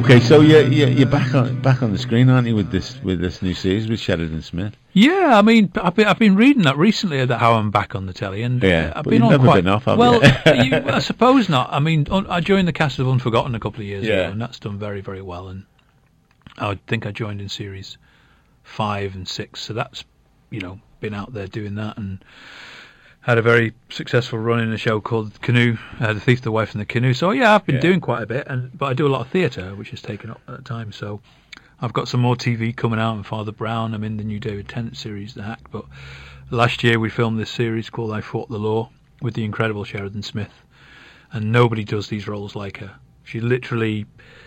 Okay, so you're back on the screen, aren't you, with this new series with Sheridan Smith? Yeah, I mean, I've been reading that recently about how I'm back on the telly, and I've been on never quite been off, have well. you? I suppose not. I mean, I joined the cast of Unforgotten a couple of years ago, and that's done very, very well. And I think I joined in series 5 and 6, so that's been out there doing that, and had a very successful run in a show called Canoe, The Thief, the Wife, and the Canoe. So yeah, I've been doing quite a bit, but I do a lot of theatre, which has taken up at the time. So I've got some more TV coming out, and Father Brown. I'm in the new David Tennant series, The Hack. But last year we filmed this series called I Fought the Law with the incredible Sheridan Smith, and nobody does these roles like her. She literally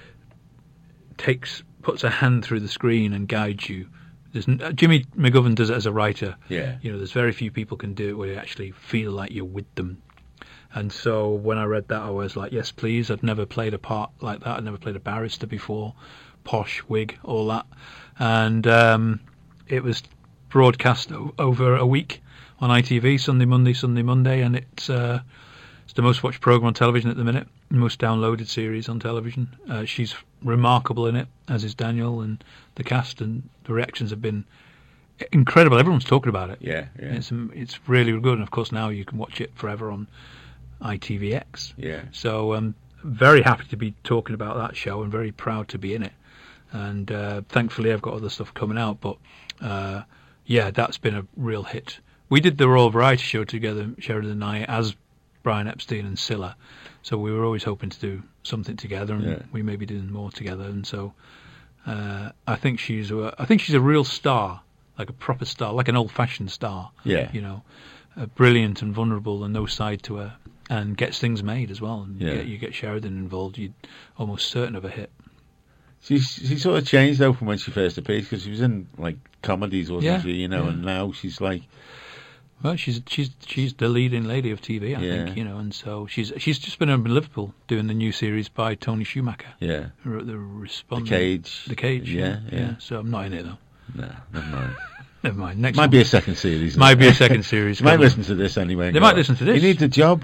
puts a hand through the screen and guides you. Jimmy McGovern does it as a writer. Yeah. There's very few people can do it where you actually feel like you're with them. And so when I read that, I was like, yes, please. I'd never played a part like that. I'd never played a barrister before, posh wig, all that. And it was broadcast over a week on ITV, Sunday, Monday, and it's the most watched programme on television at the minute, most downloaded series on television. She's remarkable in it, as is Daniel and the cast, and the reactions have been incredible. Everyone's talking about it. Yeah. It's really good, and of course now you can watch it forever on ITVX. Yeah. So I'm very happy to be talking about that show and very proud to be in it. And thankfully I've got other stuff coming out, but that's been a real hit. We did the Royal Variety Show together, Sheridan and I, as Brian Epstein and Scylla. So we were always hoping to do something together, and we may be doing more together. And so I think she's a real star, like a proper star, like an old-fashioned star. Yeah. Brilliant and vulnerable, and no side to her, and gets things made as well. And you get Sheridan involved, you're almost certain of a hit. She sort of changed though from when she first appeared, because she was in like comedies, wasn't she? And now she's like. Well, she's the leading lady of TV, I think, and so she's just been over in Liverpool doing the new series by Tony Schumacher. Yeah. Who wrote The Cage. The Cage. Yeah. So I'm not in it though. No, never mind. Never mind. Next might one. be a second series. Might be a second series. They might listen to this anyway. They might listen to this. You need a job.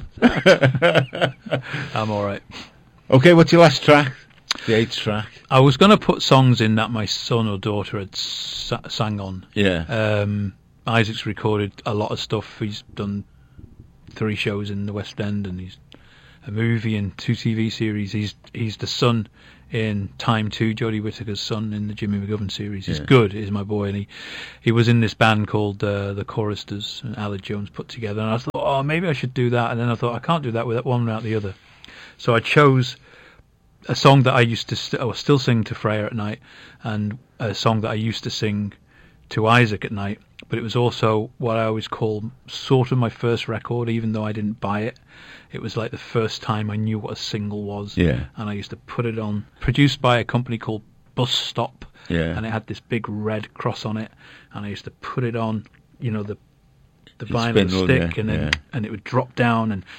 I'm all right. Okay, what's your last track? The 8th track. I was going to put songs in that my son or daughter had sang on. Yeah. Isaac's recorded a lot of stuff. He's done 3 shows in the West End, and he's a movie and 2 TV series. He's the son in Time 2, Jodie Whittaker's son in the Jimmy McGovern series. He's good, he's my boy, and he was in this band called the Choristers, and Aled Jones put together. And I thought, maybe I should do that. And then I thought, I can't do that with one without the other. So I chose a song that I used to I was still sing to Freya at night, and a song that I used to sing to Isaac at night. But it was also what I always call sort of my first record, even though I didn't buy it. It was like the first time I knew what a single was. Yeah. And I used to put it on. Produced by a company called Bus Stop. Yeah. And it had this big red cross on it. And I used to put it on, the vinyl stick, and it would drop down, and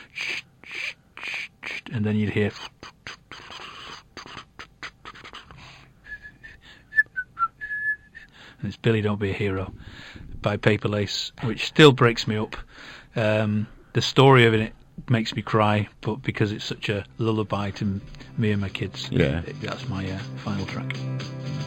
then you'd hear. And it's Billy Don't Be a Hero by Paper Lace, which still breaks me up. The story of it makes me cry, but because it's such a lullaby to me and my kids, that's my final track.